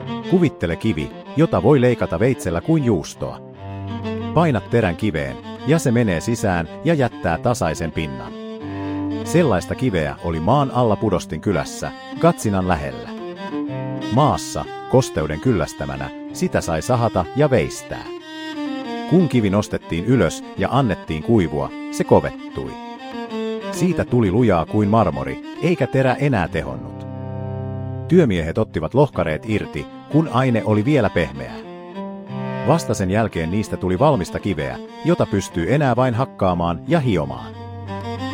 Kuvittele kivi, jota voi leikata veitsellä kuin juustoa. Painat terän kiveen, ja se menee sisään ja jättää tasaisen pinnan. Sellaista kiveä oli maan alla Pudostin kylässä, Katsinan lähellä. Maassa, kosteuden kyllästämänä, sitä sai sahata ja veistää. Kun kivi nostettiin ylös ja annettiin kuivua, se kovettui. Siitä tuli lujaa kuin marmori, eikä terä enää tehonnut. Työmiehet ottivat lohkareet irti, kun aine oli vielä pehmeää. Vasta sen jälkeen niistä tuli valmista kiveä, jota pystyy enää vain hakkaamaan ja hiomaan.